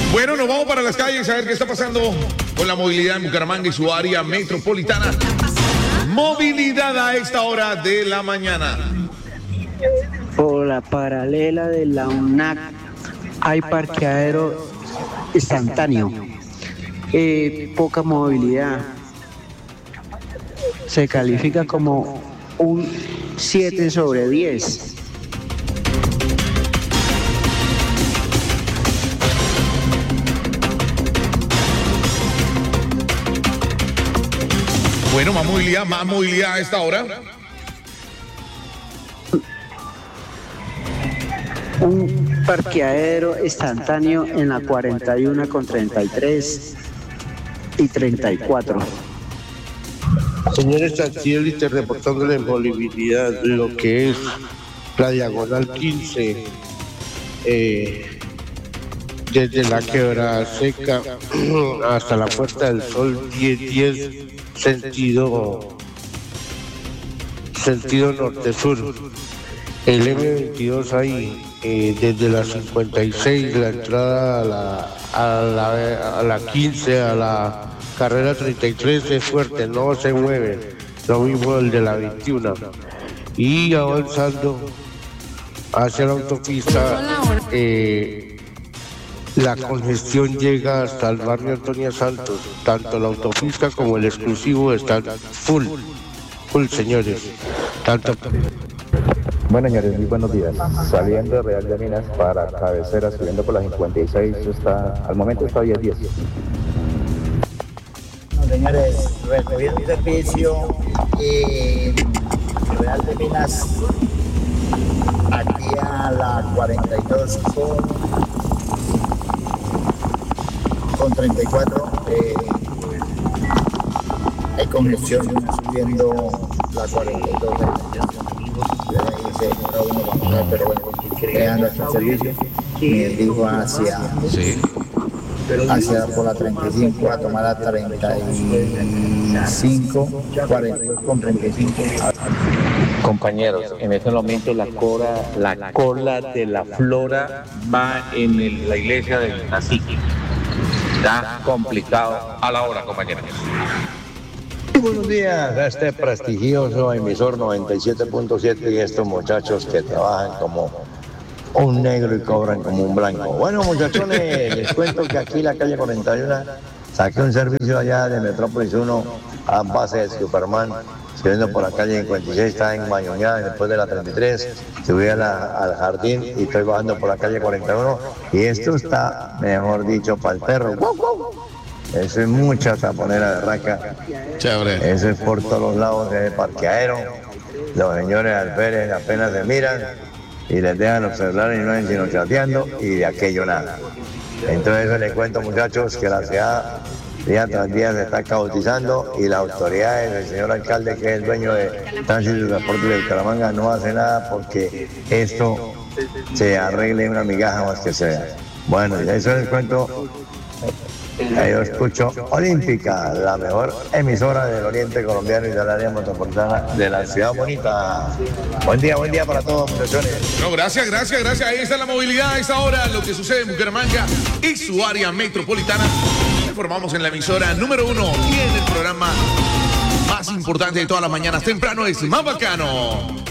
Bueno, nos vamos para las calles a ver qué está pasando con la movilidad en Bucaramanga y su área metropolitana. Movilidad a esta hora de la mañana. Por la paralela de la UNAC hay parqueadero instantáneo. Poca movilidad. Se califica como un 7 sobre 10. Bueno, más movilidad a esta hora. Un parqueadero instantáneo en la 41 con 33 y 34. Señores taxistas, reportándole movilidad lo que es la diagonal 15, desde la Quebrada Seca hasta la Puerta del Sol 10 sentido norte-sur. El M22 ahí, desde la 56, la entrada a la 15, a la carrera 33 es fuerte, no se mueve. Lo mismo el de la 21. Y avanzando hacia la autopista, la congestión llega hasta el barrio Antonia Santos. Tanto la autopista como el exclusivo están full, señores. Bueno, señores, muy buenos días. Saliendo de Real de Minas para Cabecera, subiendo por la 56, al momento está 10-10. Señores, recibir un servicio Real de Minas aquí a la 42 con 34. Hay congestión subiendo la 42. Pero bueno, creando este servicio, me dirijo hacia por la 35 a tomar la 35, 42 con 35. Compañeros, en este momento la cola de la Flora va en la iglesia de Nacique. Está complicado a la hora, compañeros. Buenos días a este prestigioso emisor 97.7 y estos muchachos que trabajan como un negro y cobran como un blanco. Bueno, muchachones, les cuento que aquí la calle 41 saqué un servicio allá de Metrópolis 1 a base de Superman, subiendo por la calle 56, está en Mañoñá, después de la 33, subí al jardín y estoy bajando por la calle 41 y esto está, mejor dicho, para el perro. Eso es mucha taponera de raca. Chévere. Eso es por todos los lados de parqueadero. Los señores alférez apenas se miran y les dejan los celulares y no ven sino chateando y de aquello nada. Entonces eso les cuento, muchachos, que la ciudad día tras día se está caotizando y las autoridades, el señor alcalde, que es el dueño de Tránsito y Transporte de Bucaramanga, no hace nada porque esto se arregle una migaja más que sea. Bueno, y eso les cuento. Yo escucho Olímpica, la mejor emisora del oriente colombiano y del área metropolitana de la ciudad bonita. Buen día para todos, muchachones. No, gracias. Ahí está la movilidad a esta hora, lo que sucede en Bucaramanga y su área metropolitana. Informamos en la emisora número 1 y en el programa más importante de todas las mañanas temprano es Más Bacano.